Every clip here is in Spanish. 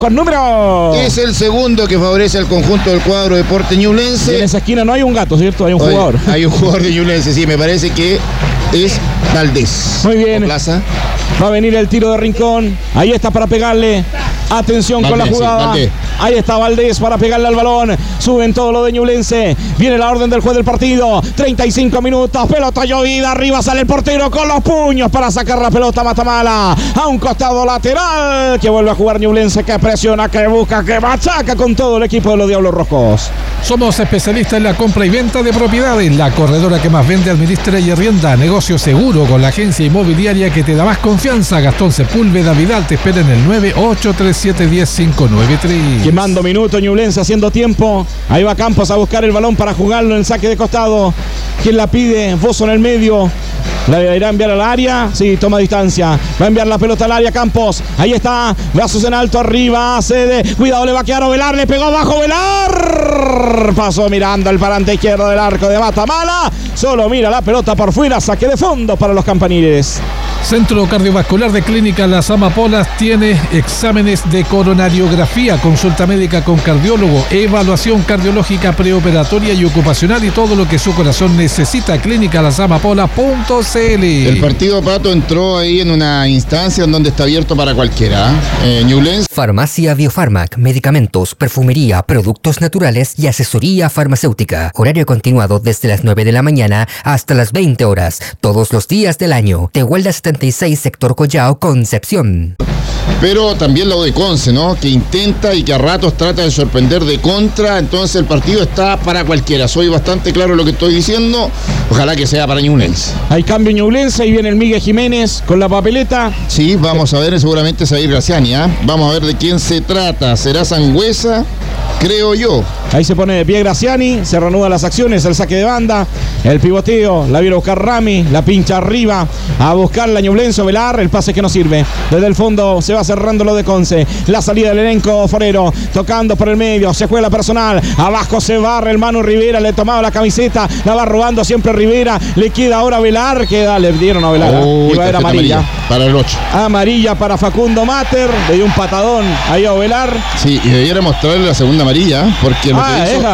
Con número. Es el segundo que favorece al conjunto del cuadro Deportes Ñublense. Y en esa esquina no hay un gato, ¿cierto? Hay un jugador. Hay un jugador de Ñublense, sí, me parece que es Valdés. Muy bien. Plaza. Va a venir el tiro de Rincón. Ahí está para pegarle. Atención Valdés, con la jugada. Sí, ahí está Valdés para pegarle al balón. Suben todo lo de Ñublense. Viene la orden del juez del partido. 35 minutos. Pelota llovida. Arriba sale el portero con los puños para sacar la pelota. Matamala. A un costado lateral. Que vuelve a jugar Ñublense. Que presiona, que busca, que machaca con todo el equipo de los Diablos Rojos. Somos especialistas en la compra y venta de propiedades. La corredora que más vende, administra y arrienda. Negocio seguro con la agencia inmobiliaria que te da más confianza. Gastón Sepúlveda Vidal te espera en el 983710593. Quemando minuto Ñublense haciendo tiempo. Ahí va Campos a buscar el balón para jugarlo en el saque de costado. ¿Quién la pide? Bozo en el medio. ¿La irá a enviar al área? Sí, toma distancia. Va a enviar la pelota al área Campos. Ahí está. Brazos en alto arriba. Cede. Cuidado, le va a quedar Ovelar. Le pegó abajo Ovelar. Pasó mirando el parante izquierdo del arco de Matamala. Solo mira la pelota por fuera. Saque de fondo para los campaniles. Centro Cardiovascular de Clínica Las Amapolas tiene exámenes de coronariografía, consulta médica con cardiólogo, evaluación cardiológica preoperatoria y ocupacional y todo lo que su corazón necesita. Clínicalasamapolas.cl. El partido, Pato, entró ahí en una instancia en donde está abierto para cualquiera. Ñublense. Farmacia Biofarmac, medicamentos, perfumería, productos naturales y asesoría farmacéutica. Horario continuado desde las 9 de la mañana hasta las 20 horas, todos los días del año. Tehuelda 76, sector Collao, Concepción. Pero también la de Conce, ¿no? Que intenta y que a ratos trata de sorprender de contra. Entonces el partido está para cualquiera. Soy bastante claro en lo que estoy diciendo. Ojalá que sea para Ñublense. Hay cambio Ñublense. Ahí viene el Miguel Jiménez con la papeleta. Sí, vamos a ver. Seguramente se va a ir Graciani, ¿eh? Vamos a ver de quién se trata. ¿Será Sangüesa? Creo yo. Ahí se pone de pie Graciani. Se reanudan las acciones. El saque de banda. El pivoteo. La viene a buscar Rami. La pincha arriba. A buscar la Ñublense. Velar. El pase que no sirve. Desde el fondo se va cerrando lo de Conce. La salida del elenco Forero. Tocando por el medio. Se juega la personal. Abajo se barre el Manu Rivera. Le tomaba la camiseta. La va robando siempre Rivera. Le queda ahora Velar. Le dieron a Velar. Iba a ver amarilla. Para el 8. Amarilla para Facundo Mater. Le dio un patadón ahí a Velar. Sí, y debiera mostrarle la segunda amarilla. Porque lo que hizo.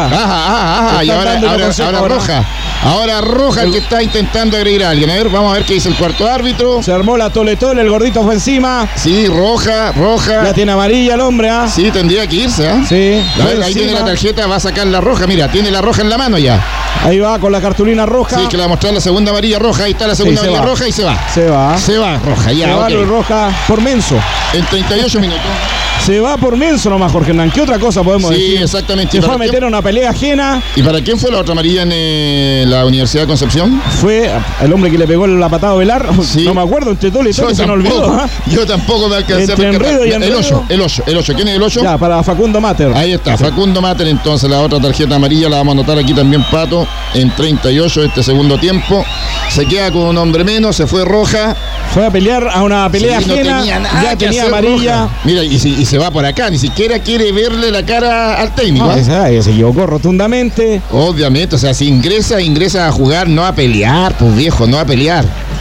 Y ahora roja. Ahora roja el que está intentando agredir a alguien. A ver, vamos a ver qué dice el cuarto árbitro. Se armó la tole-tole. El gordito fue encima. Sí, roja. Ya tiene amarilla el hombre, ¿ah? Sí, tendría que irse, ¿ah? Sí. A ver, ahí tiene la tarjeta, va a sacar la roja. Mira, tiene la roja en la mano ya. Ahí va con la cartulina roja. Sí, que le va a mostrar la segunda amarilla roja. Ahí está la segunda amarilla roja y se va. Se va roja, ya. Se va roja por menso. En 38 minutos. Se va por menso nomás, Jorge Hernán. ¿Qué otra cosa podemos decir? Sí, exactamente. Se fue a meter en una pelea ajena. ¿Y para quién fue la otra amarilla en la Universidad de Concepción? Fue el hombre que le pegó la patada a Velar. Sí. No me acuerdo, entre todo y todo se me olvidó. Yo tampoco me alcancé a enredo y el 8. ¿Quién es el 8? Ya, para Facundo Mater. Ahí está, Facundo Mater. Entonces la otra tarjeta amarilla la vamos a anotar aquí también, Pato. En 38 este segundo tiempo. Se queda con un hombre menos, se fue roja. Fue a pelear a una pelea ajena. Ya tenía amarilla. Roja. Mira, y se va por acá. Ni siquiera quiere verle la cara al técnico. Se equivocó rotundamente. Obviamente, o sea, si ingresa a jugar, no a pelear, pues viejo, no a pelear.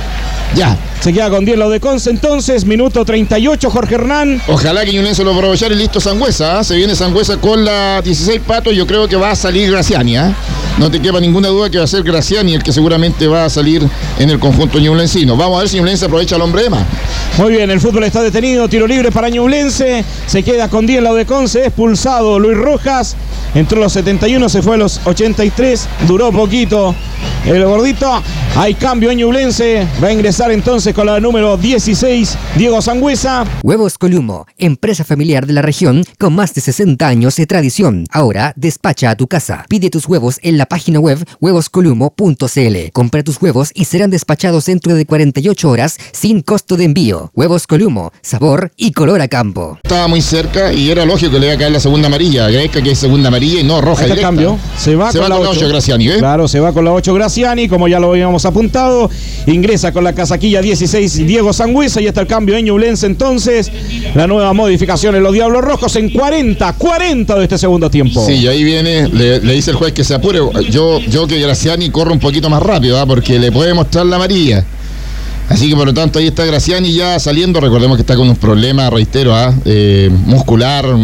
Ya. Se queda con 10 lo de Conce entonces, minuto 38, Jorge Hernán. Ojalá que Ñublense lo aprovechar y listo Sangüesa. Se viene Sangüesa con la 16 Pato. Yo creo que va a salir Graciani, ¿eh? No te quepa ninguna duda que va a ser Graciani el que seguramente va a salir en el conjunto ñublencino. Vamos a ver si Ñublense aprovecha al hombre de más. Muy bien, el fútbol está detenido, tiro libre para Ñublense. Se queda con 10 lo de Conce, expulsado Luis Rojas. Entró a los 71, se fue a los 83. Duró poquito el gordito. Hay cambio en Ñublense. Va a ingresar entonces con la número 16, Diego Sangüesa. Huevos Columo, empresa familiar de la región con más de 60 años de tradición. Ahora despacha a tu casa. Pide tus huevos en la página web huevoscolumo.cl. Compra tus huevos y serán despachados dentro de 48 horas sin costo de envío. Huevos Columo, sabor y color a campo. Estaba muy cerca y era lógico que le iba a caer la segunda amarilla. Agradezca que es segunda amarilla y no roja directa. Cambio. Se va con la 8 Graciani, ¿eh? Claro, se va con la 8 Graciani, como ya lo habíamos apuntado. Ingresa con la casaquilla 16 Diego Sangüesa y está el cambio en Ñublense entonces. La nueva modificación en los Diablos Rojos en 40 de este segundo tiempo. Sí, y ahí viene, le dice el juez que se apure. Yo que Graciani corre un poquito más rápido, ¿eh? Porque le puede mostrar la amarilla. Así que por lo tanto ahí está Graciani ya saliendo. Recordemos que está con un problema, reitero, muscular,